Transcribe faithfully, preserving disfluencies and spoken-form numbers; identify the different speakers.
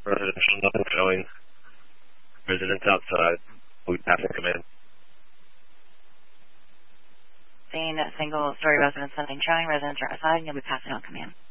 Speaker 1: Residential, nothing showing. Residents outside. We'll be passing command.
Speaker 2: Seeing that single story residence, nothing showing. Residents are outside, and you'll be passing on command.